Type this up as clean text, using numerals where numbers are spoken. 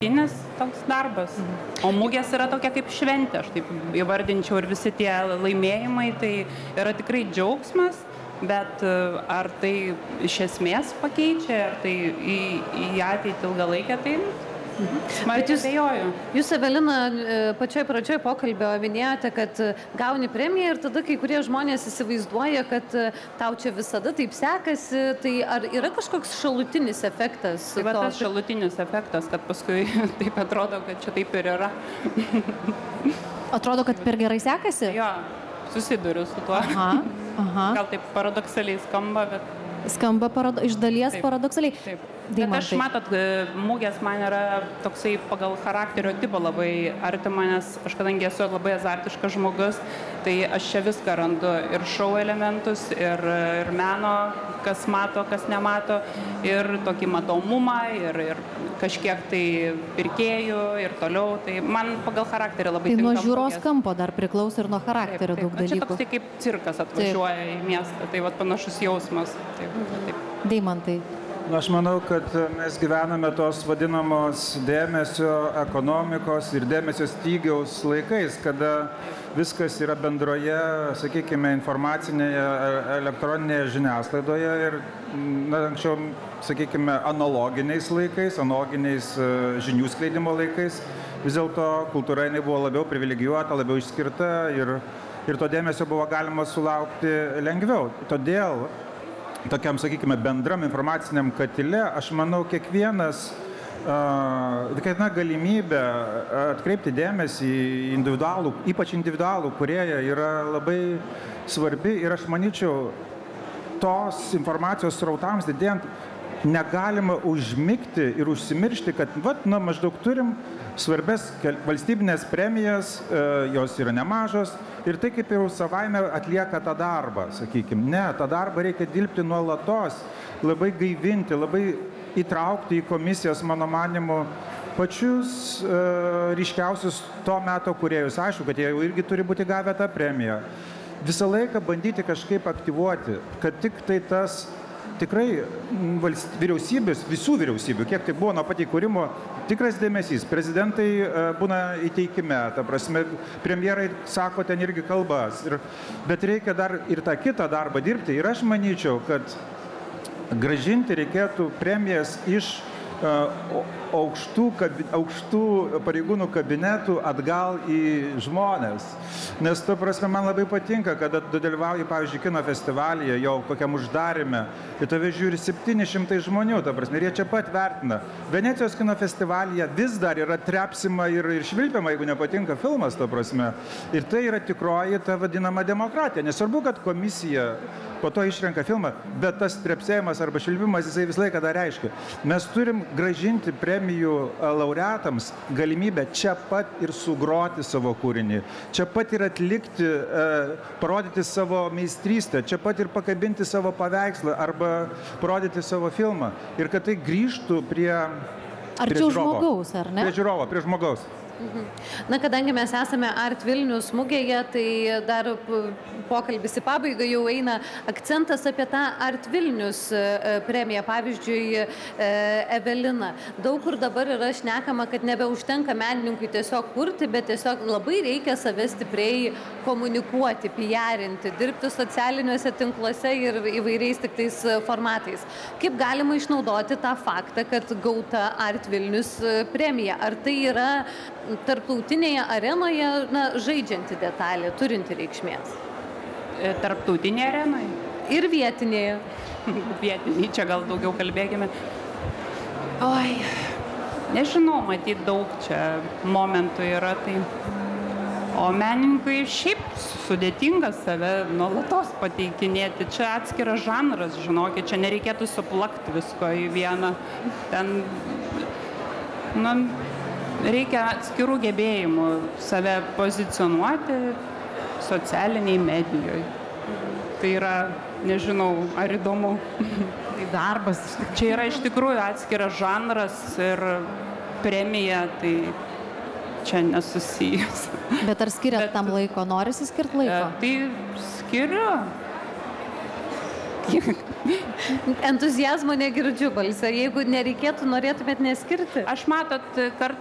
Nes toks darbas. O mūgės yra tokia kaip šventė, aš taip įvardinčiau, ir visi tie laimėjimai, tai yra tikrai džiaugsmas, bet ar tai iš esmės pakeičia, ar tai į ateitį ilgalaikę, tai smarkiai abejoju. Jūs, Evelina, pačioj pradžioj pokalbio minėjote, kad gauni premiją ir tada kai kurie žmonės įsivaizduoja, kad tau čia visada taip sekasi, tai ar yra kažkoks šalutinis efektas? Tai va tas šalutinis efektas, kad paskui taip atrodo, kad čia taip ir yra. Atrodo, kad per gerai sekasi? Jo, susiduriu su tuo. Aha. Gal taip paradoksaliai skamba, bet... Skamba iš dalies paradoksaliai. Taip. Bet aš, matot, mūgės man yra toksai pagal charakterio tipą labai artima, nes aš kadangi esu labai azartiškas žmogus, tai aš čia viską randu, ir šou elementus, ir meno, kas mato, kas nemato, ir tokį matomumą, ir kažkiek tai pirkėjų, ir toliau. Tai man pagal charakterį labai tinka. Tai nuo žiūros kampo dar priklauso ir nuo charakterio daug dalykų. Čia toksai kaip cirkas atvažiuoja į miestą, tai va panašus jausmas. Deimantai. Aš manau, kad mes gyvename tos vadinamos dėmesio ekonomikos ir dėmesio stygiaus laikais, kada viskas yra bendroje, sakykime, informacinėje, elektroninėje žiniasklaidoje ir anksčiau, sakykime, analoginiais laikais, analoginiais žinių skleidimo laikais. Vis dėlto kultūra buvo labiau privilegijuota, labiau išskirta ir to dėmesio buvo galima sulaukti lengviau. Todėl tokiam, sakykime, bendram informaciniam katile, aš manau, kiekviena galimybė atkreipti dėmesį į individualų, ypač individualų kūrėją yra labai svarbi ir aš manyčiau, tos informacijos srautams didėjant negalima užmigti ir užsimiršti, kad maždaug turim svarbės valstybinės premijas, jos yra nemažos ir tai kaip jau savaime atlieka tą darbą, sakykime. Ne, tą darbą reikia dirbti nuolatos, labai gaivinti, labai įtraukti į komisijas, mano manimu, pačius ryškiausius to meto kūrėjus. Aišku, kad jie jau irgi turi būti gavę tą premiją. Visą laiką bandyti kažkaip aktyvuoti, kad tik tai tas tikrai vyriausybės, visų vyriausybių, kiek tai buvo nuo pat įkūrimo, tikras dėmesys. Prezidentai būna įteikime, ta prasme, premjerai sako ten irgi kalbas, bet reikia dar ir tą kitą darbą dirbti. Ir aš manyčiau, kad grąžinti reikėtų premijas iš aukštų pareigūnų kabinetų atgal į žmonės. Nes, ta prasme, man labai patinka, kada dalyvauji, pavyzdžiui, kino festivalyje, jau kokiam uždarime, ir tave žiūri 700 žmonių, ta prasme, ir jie čia pat vertina. Venecijos kino festivalyje vis dar yra trepsima ir švilpiama, jeigu nepatinka filmas, ta prasme. Ir tai yra tikroji ta vadinama demokratija. Nesvarbu, kad komisija po to išrenka filmą, bet tas trepsėjimas arba švilpimas, jisai visą laiką dar reiškia. Mes turim grąžinti premijų laureatams galimybę čia pat ir sugroti savo kūrinį, čia pat ir atlikti, parodyti savo meistrystę, čia pat ir pakabinti savo paveikslą arba parodyti savo filmą. Ir kad tai grįžtų prie arčiau žmogaus, ar ne? Prie žiūrovo, prie žmogaus. Na, kadangi mes esame Art Vilnius mugėje, tai dar pokalbis į pabaigą jau eina akcentas apie tą Art Vilnius premiją. Pavyzdžiui, Evelina, daug kur dabar yra šnekama, kad nebeužtenka menininkui tiesiog kurti, bet tiesiog labai reikia save stipriai komunikuoti, pijarinti, dirbti socialiniuose tinkluose ir įvairiais tik tais formatais. Kaip galima išnaudoti tą faktą, kad gauta Art Vilnius premija? Ar tai yra tarptautinėje arenoje žaidžianti detalė, turinti reikšmės? Tarptautinėje arenoje? Ir vietinėje. Vietinėje, čia gal daugiau kalbėkime. Oi, nežinau, matyt, daug čia momentų yra, tai... O menininkui šiaip sudėtinga save nuolatos pateikinėti. Čia atskiras žanras, žinokit, čia nereikėtų suplakti visko į vieną. Ten, reikia atskirų gebėjimų save pozicionuoti socialiniai medijoje. Tai yra, nežinau, ar įdomu. Tai darbas. Čia yra iš tikrųjų atskiras žanras ir premija, tai čia nesusijęs. Bet ar skiriat tam laiko? Norisi skirti laiko? Tai skiriu. Entuzijazmo negirdžiu balse. Jeigu nereikėtų, norėtumėt neskirti? Aš matot, kartais